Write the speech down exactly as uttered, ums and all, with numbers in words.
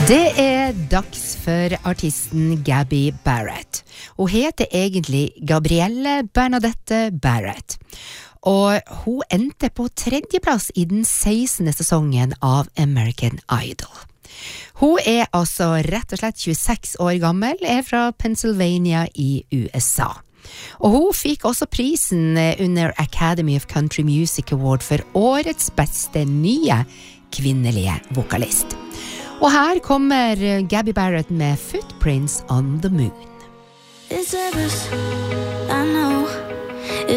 Det er dags for artisten Gabby Barrett. Hun heter egentlig Gabrielle Bernadette Barrett. Og hun endte på tredjeplass i den sekstende sesongen av American Idol. Hun er altså rett og slett tjueseks år gammel, er fra Pennsylvania i U S A. Og hun fikk også prisen under Academy of Country Music Award for årets beste nye kvinnelige vokalist. Og her kommer Gabby Barrett med Footprints on the Moon. It's a bus, I know.